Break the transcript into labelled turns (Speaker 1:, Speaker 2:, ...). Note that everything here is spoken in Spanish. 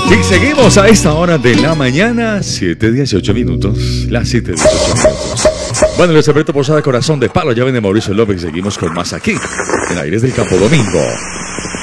Speaker 1: Y seguimos a esta hora de la mañana, 7:18 minutos. Las 7:18 minutos. Bueno, les Alberto Posada, Corazón de Palo, ya viene Mauricio López. Seguimos con más aquí, en Aires del Campo Domingo.